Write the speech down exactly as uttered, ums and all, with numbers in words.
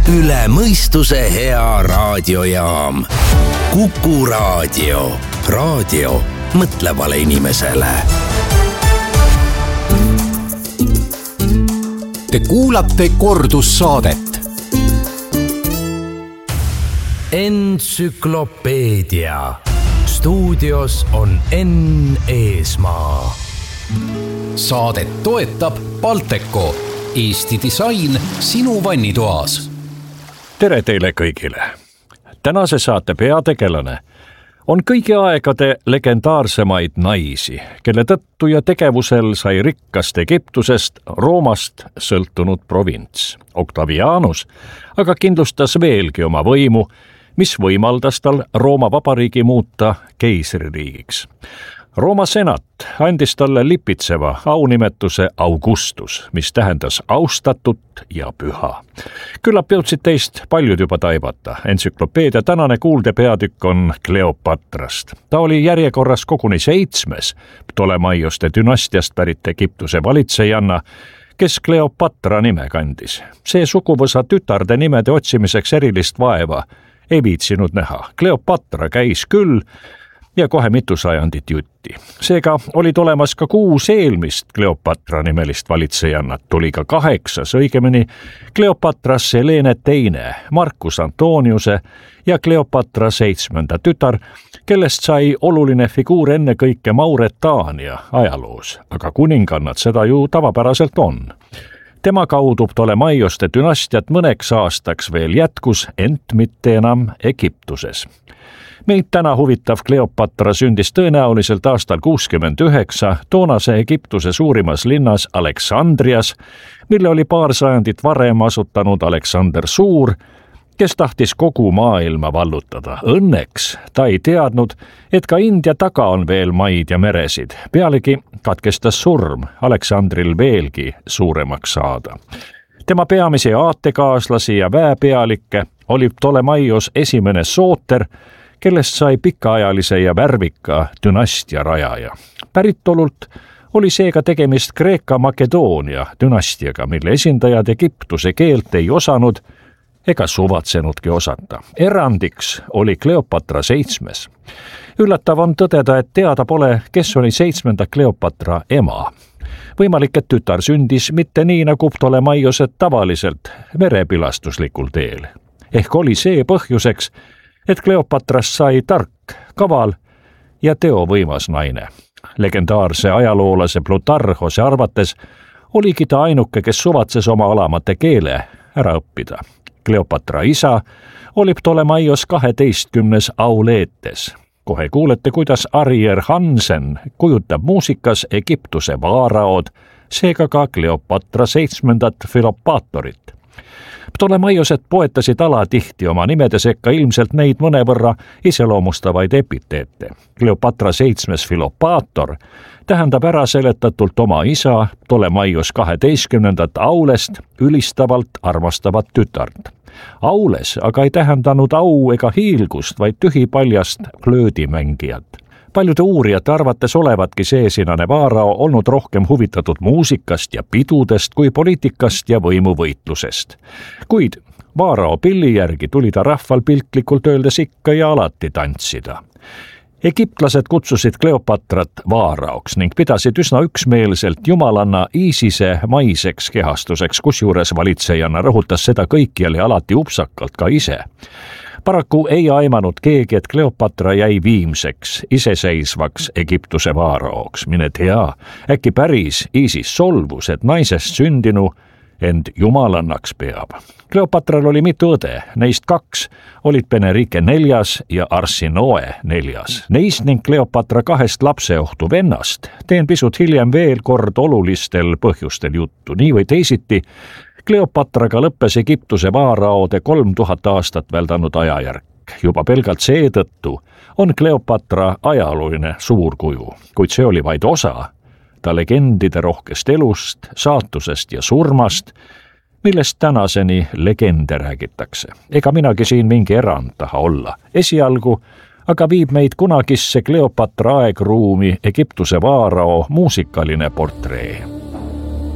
üle mõistuse hea raadiojaam. Kuku Raadio. Raadio mõtlevale inimesele. Te kuulate kordussaadet. Entsüklopeedia. Stuudios on Enn Eesmaa. Saadet toetab Balteco. Eesti disain sinu vannitoas. Tere teile kõigile. Tänase saate peategelane on kõigi aegade legendaarsemaid naisi, kelle tõttu ja tegevusel sai rikkast Egiptusest Roomast sõltunud provints. Octavianus aga kindlustas veelgi oma võimu, mis võimaldas tal Rooma vabariigi muuta keisririigiks. Rooma senat andis talle lipitseva aunimetuse Augustus, mis tähendas austatut ja püha. Küllap jõudsid teist paljud juba taibata. Entsüklopeedia tänane kuulde peatükk on Kleopatrast. Ta oli järjekorras koguni seitsmes Ptolemaioste dünastiast pärit Egiptuse valitsejanna, kes Kleopatra nime kandis. See suguvõsa tütarde nimede otsimiseks erilist vaeva ei viitsinud näha. Kleopatra käis küll ja kohe mitu sajandit jutti. Seega olid olemas ka kuus eelmist Kleopatra nimelist valitsejannat, tuli ka kaheksas, õigemini Kleopatra Selene teine, Marcus Antoniuse ja Kleopatra seitsmenda tütar, kellest sai oluline figuur ennekõike Mauretaania ajaloos, aga kuningannad seda ju tavapäraselt on. Tema kaudu Ptolemaioste dünastiat mõneks aastaks veel jätkus, ent mitte enam Egiptuses. Meid täna huvitav Kleopatra sündis tõenäoliselt aastal kuuskümmend üheksa toonase Egiptuse suurimas linnas Aleksandrias, mille oli paar sajandit varem asutanud Aleksander Suur, kes tahtis kogu maailma vallutada. Õnneks ta ei teadnud, et ka India taga on veel maid ja meresid. Pealegi katkestas surm Aleksandril veelgi suuremaks saada. Tema peamisi aatekaaslasi ja väepealikke oli Ptolemaios esimene Sooter, kellest sai pikaajalise ja värvika dünastia rajaja. Päritolult oli seega tegemist Kreeka-Makedoonia dünastiaga, mille esindajad Egiptuse keelt ei osanud ega suvatsenudki osata. Erandiks oli Kleopatra seitsmes. Üllatav on tõdeda, et teada pole, kes oli seitsmenda Kleopatra ema. Võimalik, et tütar sündis mitte nii nagu Ptolemaiosed tavaliselt merepilastuslikul teel. Ehk oli see põhjuseks, et Kleopatrast sai tark, kaval ja teovõimas naine. Legendaarse ajaloolase Plutarhose arvates oligi ta ainuke, kes suvatses oma alamate keele ära õppida. Kleopatra isa oli Ptolemaios kaheteistkümnes Auletes. Kohe kuulete, kuidas Arier Hansen kujutab muusikas Egiptuse vaaraod, seega ka Kleopatra seitsmendat Philopaatorit. Ptolemaiosed poetasid alatihti oma nimede sekka ilmselt neid mõnevõrra iseloomustavaid epiteete. Kleopatra seitsmes Philopaator tähendab ära seletatult oma isa Ptolemaios kaheteistkümnendat Aulest ülistavalt armastavat tütart. Aules aga ei tähendanud au ega hiilgust, vaid tühipaljast klöödimängijat. Paljude uurijate arvates olevatki seesinane vaarao olnud rohkem huvitatud muusikast ja pidudest kui poliitikast ja võimuvõitlusest. Kuid vaarao pilli järgi tuli ta rahval piltlikult öeldes ikka ja alati tantsida. Egiptlased kutsusid Kleopatrat vaaraoks ning pidasid üsna üksmeelselt jumalanna Iisise maiseks kehastuseks, kusjuures valitsejanna rõhutas seda kõikjal ja alati upsakalt ka ise. Paraku ei aimanud keegi, et Kleopatra jäi viimseks, iseseisvaks Egiptuse vaaraoks. Mine tea, äkki päris Iisis solvus, et naisest sündinu end jumalannaks peab. Kleopatral oli mitu õde, neist kaks olid Benerike neljas ja Arsinoe neljas. Neist ning Kleopatra kahest lapseohtu vennast teen pisut hiljem veel kord olulistel põhjustel juttu. Nii või teisiti, Kleopatraga lõppes Egiptuse vaaraode kolm tuhat aastat väldanud ajajärk. Juba pelgalt seetõttu on Kleopatra ajalooline suurkuju, kuid see oli vaid osa ta legendide rohkest elust, saatusest ja surmast, millest tänaseni legende räägitakse. Ega minagi siin mingi erand taha olla. Esialgu aga viib meid kunagisse Kleopatra aegruumi Egiptuse vaarao muusikaline portree.